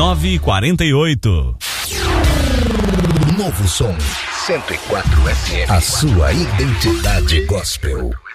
9h48. Novo som 104 FM. A sua identidade gospel.